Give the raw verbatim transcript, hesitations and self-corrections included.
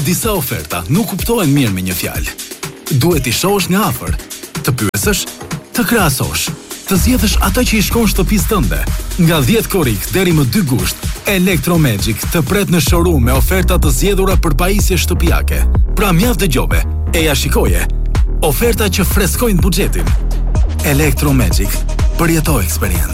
Disa oferta nuk kuptohen mirë me një fjalë. Duhet i shohësh nga afër, të pyesësh, të krahasosh, të zgjedhësh atë që i shkon shtëpisë tënde. Nga dhjetë korrik deri më dy gusht, Electromagic të pret në showroom me oferta të zgjedhura për pajisje shtëpiake. Pra mjaft dëgjove, e ja shikoje. Oferta që freskojnë buxhetin. Electromagic, përjeto eksperiencë.